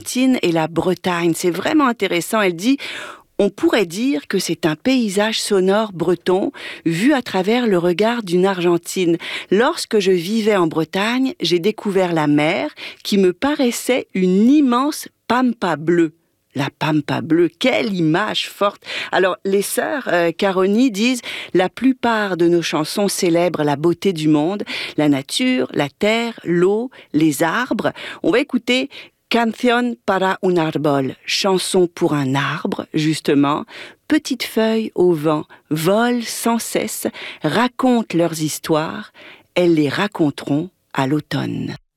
l'Argentine et la Bretagne. C'est vraiment intéressant. Elle dit: on pourrait dire que c'est un paysage sonore breton vu à travers le regard d'une Argentine. Lorsque je vivais en Bretagne, j'ai découvert la mer qui me paraissait une immense pampa bleue. La pampa bleue, quelle image forte! Alors, les sœurs Caroni disent: la plupart de nos chansons célèbrent la beauté du monde, la nature, la terre, l'eau, les arbres. On va écouter Canción para un árbol, chanson pour un arbre, justement. Petites feuilles au vent volent sans cesse, racontent leurs histoires. Elles les raconteront à l'automne.